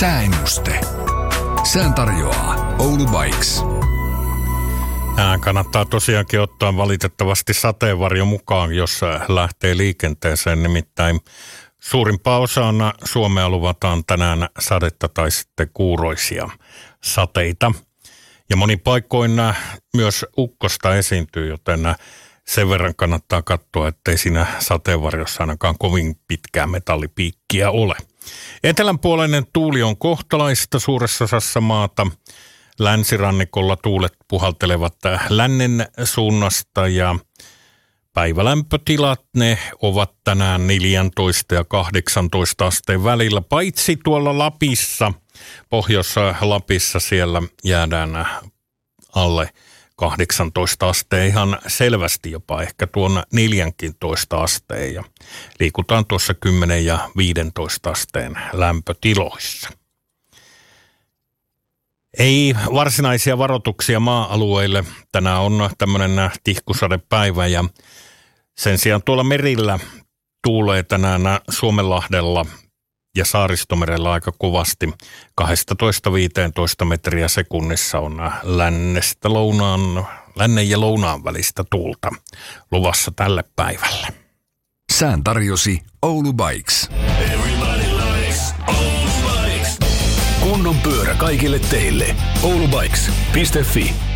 Sääennuste. Sään tarjoaa Oulu Bikes. Kannattaa tosiaankin ottaa valitettavasti sateenvarjo mukaan, jos lähtee liikenteeseen. Nimittäin suurimpaan osaan Suomea luvataan tänään sadetta tai sitten kuuroisia sateita. Ja monin paikoin myös ukkosta esiintyy, joten sen verran kannattaa katsoa, ettei siinä sateenvarjossa ainakaan kovin pitkää metallipiikkiä ole. Etelänpuoleinen tuuli on kohtalaista suuressa osassa maata. Länsirannikolla tuulet puhaltelevat lännen suunnasta ja päivälämpötilat ne ovat tänään 14 ja 18 asteen välillä. Paitsi tuolla Lapissa, Pohjois-Lapissa siellä jäädään alle 18 asteen ihan selvästi jopa ehkä tuon 14 asteen ja liikutaan tuossa 10 ja 15 asteen lämpötiloissa. Ei varsinaisia varoituksia maa-alueille. Tänään on tämmöinen tihkusadepäivä ja sen sijaan tuolla merillä tuulee tänään Suomenlahdella ja Saaristomerellä aika kovasti. 12-15 metriä sekunnissa on lännen ja lounaan välistä tuulta luvassa tälle päivälle. Sään tarjosi Oulu Bikes. Kunnon pyörä kaikille teille. Oulubikes.fi